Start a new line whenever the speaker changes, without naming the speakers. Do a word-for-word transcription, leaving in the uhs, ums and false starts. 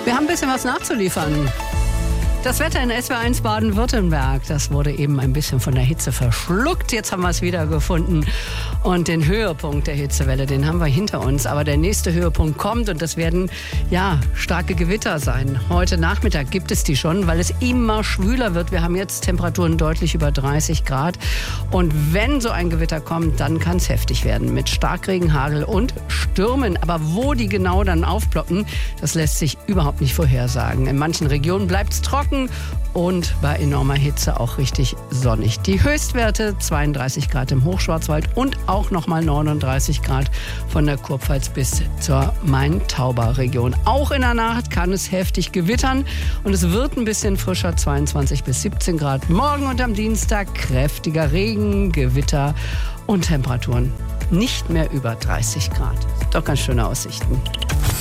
Wir haben ein bisschen was nachzuliefern. Das Wetter in S W R eins Baden-Württemberg, das wurde eben ein bisschen von der Hitze verschluckt. Jetzt haben wir es wieder gefunden. Und den Höhepunkt der Hitzewelle, den haben wir hinter uns. Aber der nächste Höhepunkt kommt und das werden, ja, starke Gewitter sein. Heute Nachmittag gibt es die schon, weil es immer schwüler wird. Wir haben jetzt Temperaturen deutlich über dreißig Grad. Und wenn so ein Gewitter kommt, dann kann es heftig werden mit Starkregen, Hagel und Stürmen. Aber wo die genau dann aufploppen, das lässt sich überhaupt nicht vorhersagen. In manchen Regionen bleibt es trocken und bei enormer Hitze auch richtig sonnig. Die Höchstwerte zweiunddreißig Grad im Hochschwarzwald und auch nochmal neununddreißig Grad von der Kurpfalz bis zur Main-Tauber-Region. Auch in der Nacht kann es heftig gewittern und es wird ein bisschen frischer, zweiundzwanzig bis siebzehn Grad. Morgen und am Dienstag kräftiger Regen, Gewitter und Temperaturen nicht mehr über dreißig Grad. Doch ganz schöne Aussichten.